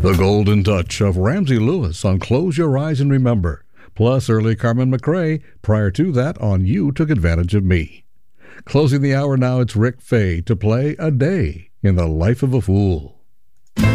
The Golden Touch of Ramsey Lewis on Close Your Eyes and Remember, plus early Carmen McRae prior to that on You Took Advantage of Me. Closing the hour now, it's Rick Fay to play A Day in the Life of a Fool.